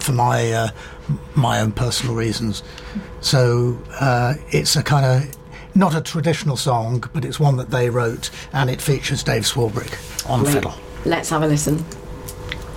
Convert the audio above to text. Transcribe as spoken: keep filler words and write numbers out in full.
for my uh, my own personal reasons. So uh, it's a kind of not a traditional song, but it's one that they wrote, and it features Dave Swarbrick on Great. fiddle. Let's have a listen.